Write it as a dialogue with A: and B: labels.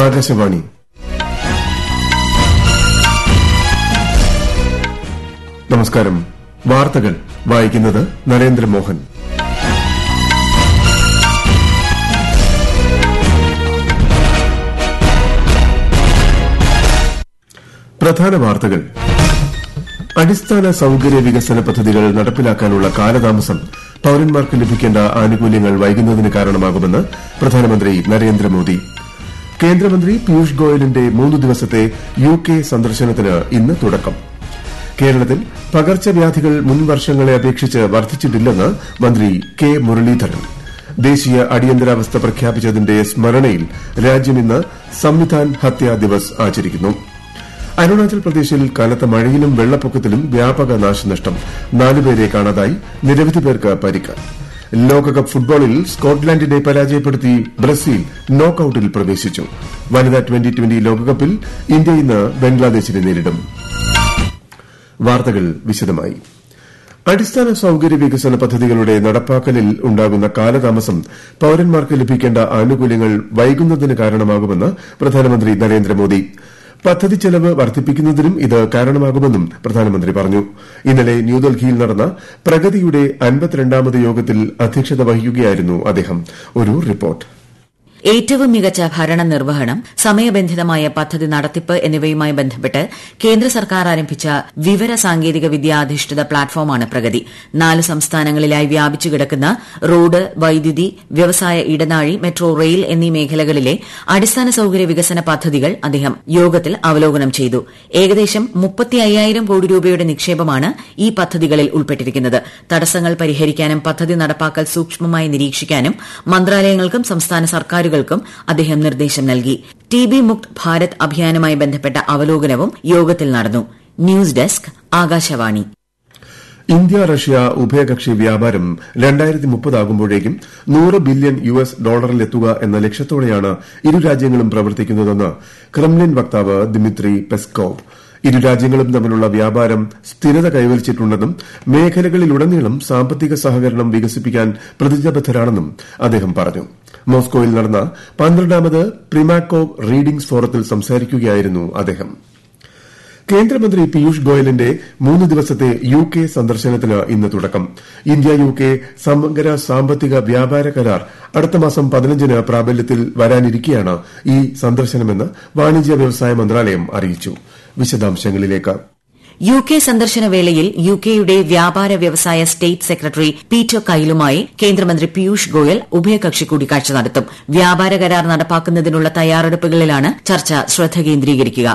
A: ആകാശവാണി. നമസ്കാരം. വാർത്തകൾ വായിക്കുന്നത് നരേന്ദ്രമോഹൻ. പ്രധാന വാർത്തകൾ. അടിസ്ഥാന സൌകര്യ വികസന പദ്ധതികൾ നടപ്പിലാക്കാനുള്ള കാലതാമസം പൌരന്മാർക്ക് ലഭിക്കേണ്ട ആനുകൂല്യങ്ങൾ വൈകുന്നതിന് കാരണമാകുമെന്ന് പ്രധാനമന്ത്രി നരേന്ദ്രമോദി. കേന്ദ്രമന്ത്രി പീയൂഷ് ഗോയലിന്റെ 3 ദിവസത്തെ യുകെ സന്ദർശനത്തിന് ഇന്ന് തുടക്കം. കേരളത്തിൽ പകർച്ചവ്യാധികൾ മുൻ വർഷങ്ങളെ അപേക്ഷിച്ച് വർദ്ധിച്ചിട്ടില്ലെന്ന് മന്ത്രി കെ മുരളീധരൻ. ദേശീയ അടിയന്തരാവസ്ഥ പ്രഖ്യാപിച്ചതിന്റെ സ്മരണയിൽ രാജ്യം ഇന്ന് സംവിധാൻ ഹത്യാ ദിവസ് ആചരിക്കുന്നു. അരുണാചൽ പ്രദേശിൽ കനത്ത മഴയിലും വെള്ളപ്പൊക്കത്തിലും വ്യാപക നാശനഷ്ടം. 4 പേരെ കാണാതായി, നിരവധി പേർക്ക് പരിക്ക്. ലോകകപ്പ് ഫുട്ബോളിൽ സ്കോട്ട്ലൻഡിനെ പരാജയപ്പെടുത്തി ബ്രസീൽ നോക്കൌട്ടിൽ പ്രവേശിച്ചു. വനിതാ 2020 ലോകകപ്പിൽ ഇന്ത്യ ഇന്ന് ബംഗ്ലാദേശിനെ നേരിടും. വാർത്തകൾ വിശദമായി. അടിസ്ഥാന സൌകര്യ വികസന പദ്ധതികളുടെ നടപ്പാക്കലിൽ ഉണ്ടാകുന്ന കാലതാമസം പൌരന്മാർക്ക് ലഭിക്കേണ്ട ആനുകൂല്യങ്ങൾ വൈകുന്നതിന് കാരണമാകുമെന്ന് പ്രധാനമന്ത്രി നരേന്ദ്രമോദി. പദ്ധതി ചെലവ് വർദ്ധിപ്പിക്കുന്നതിനും ഇത് കാരണമാകുമെന്നും പ്രധാനമന്ത്രി പറഞ്ഞു. ഇന്നലെ ന്യൂഡൽഹിയിൽ നടന്ന പ്രഗതിയുടെ 52ാമത് യോഗത്തിൽ അധ്യക്ഷത വഹിക്കുകയായിരുന്നു അദ്ദേഹം. ഒരു റിപ്പോർട്ട്.
B: ഏറ്റവും മികച്ച ഭരണ നിർവഹണം, സമയബന്ധിതമായ പദ്ധതി നടത്തിപ്പ് എന്നിവയുമായി ബന്ധപ്പെട്ട് കേന്ദ്ര സർക്കാർ ആരംഭിച്ച വിവര സാങ്കേതിക വിദ്യാധിഷ്ഠിത പ്ലാറ്റ്ഫോമാണ് പ്രഗതി. 4 സംസ്ഥാനങ്ങളിലായി വ്യാപിച്ചു കിടക്കുന്ന റോഡ്, വൈദ്യുതി, വ്യവസായ ഇടനാഴി, മെട്രോ റെയിൽ എന്നീ മേഖലകളിലെ അടിസ്ഥാന സൌകര്യ വികസന പദ്ധതികൾ അദ്ദേഹം യോഗത്തിൽ അവലോകനം ചെയ്തു. ഏകദേശം 35,000 കോടി രൂപയുടെ നിക്ഷേപമാണ് ഈ പദ്ധതികളിൽ ഉൾപ്പെട്ടിരിക്കുന്നത്. തടസ്സങ്ങൾ പരിഹരിക്കാനും പദ്ധതി നടപ്പാക്കൽ സൂക്ഷ്മമായി നിരീക്ഷിക്കാനും മന്ത്രാലയങ്ങൾക്കും സംസ്ഥാന സർക്കാരുകൾക്കും അദ്ദേഹം നിർദ്ദേശം നൽകി. ടിബി മുക്ത് ഭാരത് അഭിയാനുമായി ബന്ധപ്പെട്ട അവലോകനവും യോഗത്തിൽ നടന്നു. News desk, Akashvani.
A: India Russia ഉഭയകക്ഷി വ്യാപാരം 2030 ആകുമ്പോഴേക്കും $100 ബില്യൺ ഡോളറിലെത്തുക എന്ന ലക്ഷ്യത്തോടെയാണ് ഇരു രാജ്യങ്ങളും പ്രവർത്തിക്കുന്നതെന്ന് ക്രെംലിൻ വക്താവ് ദിമിത്രി പെസ്കോവ്. ഇരു രാജ്യങ്ങളും തമ്മിലുള്ള വ്യാപാരം സ്ഥിരത കൈവരിച്ചിട്ടുണ്ടെന്നും മേഖലകളിലുടനീളം സാമ്പത്തിക സഹകരണം വികസിപ്പിക്കാൻ പ്രതിജ്ഞാബദ്ധരാണെന്നും അദ്ദേഹം പറഞ്ഞു. മോസ്കോയിൽ നടന്ന 12ാമത് പ്രിമാക്കോവ് റീഡിംഗ്സ് ഫോറത്തിൽ സംസാരിക്കുകയായിരുന്നു അദ്ദേഹം. കേന്ദ്രമന്ത്രി പീയൂഷ് ഗോയലിന്റെ 3 ദിവസത്തെ യുകെ സന്ദർശനത്തിന് ഇന്ന് തുടക്കം. ഇന്ത്യ യുകെ സമഗ്ര സാമ്പത്തിക വ്യാപാര കരാർ അടുത്ത മാസം 15-ന് പ്രാബല്യത്തിൽ വരാനിരിക്കെയാണ് ഈ സന്ദർശനമെന്ന് വാണിജ്യ വ്യവസായ മന്ത്രാലയം അറിയിച്ചു. വിശദാംശങ്ങളിലേക്ക്.
B: യുകെ സന്ദർശന വേളയിൽ യുകെയുടെ വ്യാപാര വ്യവസായ സ്റ്റേറ്റ് സെക്രട്ടറി പീറ്റർ കൈലുമായി കേന്ദ്രമന്ത്രി പീയൂഷ് ഗോയൽ ഉഭയകക്ഷി കൂടിക്കാഴ്ച നടത്തും. വ്യാപാര കരാർ നടപ്പാക്കുന്നതിനുള്ള തയ്യാറെടുപ്പുകളിലാണ് ചർച്ച ശ്രദ്ധ കേന്ദ്രീകരിക്കുക.